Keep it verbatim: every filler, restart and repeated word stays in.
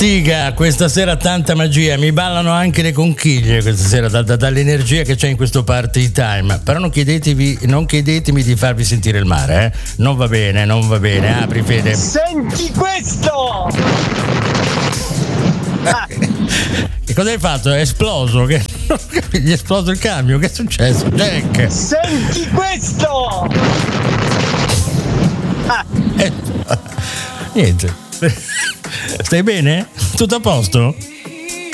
Siga, questa sera tanta magia, mi ballano anche le conchiglie questa sera da, da, dall'energia che c'è in questo party time. Però non chiedetevi, non chiedetemi di farvi sentire il mare, eh? Non va bene, non va bene, apri Fede. Senti questo! Ah. Che cosa hai fatto? È esploso? Che... Gli è esploso il camion? Che è successo? Jack! Senti questo! Ah. Eh. Niente. Stai bene? Tutto a posto?